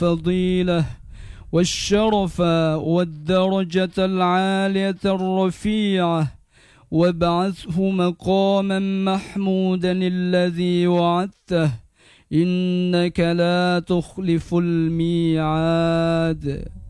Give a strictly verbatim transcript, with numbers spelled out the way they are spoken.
والفضيلة والشرف والدرجة العالية الرفيعة، وابعثه مقاما محمودا الذي وعدته، إنك لا تخلف الميعاد.